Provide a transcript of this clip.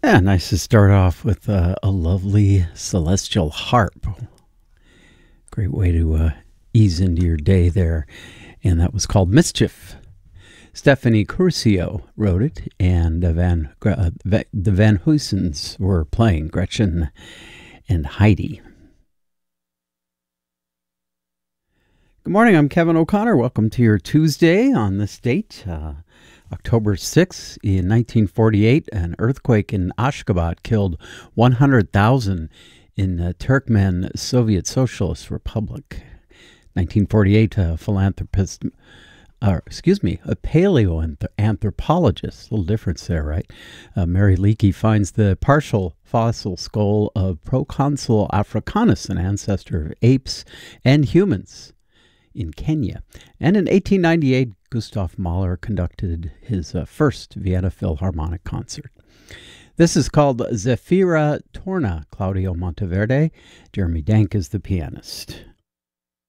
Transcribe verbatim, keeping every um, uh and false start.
Yeah, nice to start off with uh, a lovely celestial harp. Great way to uh, ease into your day there. And that was called Mischief. Stephanie Curcio wrote it, and the Van, uh, the Van Huysens were playing Gretchen and Heidi. Good morning, I'm Kevin O'Connor. Welcome to your Tuesday on this date, uh, October sixth. In nineteen forty-eight, an earthquake in Ashgabat killed one hundred thousand in the Turkmen Soviet Socialist Republic. nineteen forty-eight, a philanthropist, or excuse me, a paleoanthropologist, a little difference there, right? Uh, Mary Leakey finds the partial fossil skull of Proconsul africanus, an ancestor of apes and humans, in Kenya. And in eighteen ninety-eight, Gustav Mahler conducted his uh, first Vienna Philharmonic concert. This is called Zefira Torna, Claudio Monteverde. Jeremy Dank is the pianist.